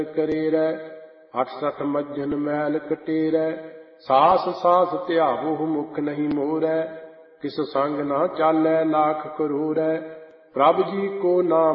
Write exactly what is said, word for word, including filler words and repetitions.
करेरै। अठ सठ मज्जन मैल कटेरै। सास सास त्यावो मुख नहीं मोरै। किस संग ना चालै लाख करोड़ै। प्रभु जी को नाम